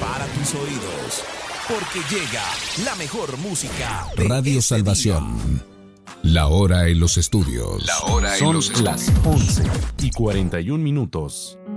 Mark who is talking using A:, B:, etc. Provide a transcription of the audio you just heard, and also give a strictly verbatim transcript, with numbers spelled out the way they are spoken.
A: Prepara tus oídos, porque llega la mejor música de
B: Radio
A: ese
B: Salvación.
A: día.
B: La hora en los estudios.
C: La hora en
D: Son
C: los
D: las
C: estudios.
D: once y cuarenta y un minutos.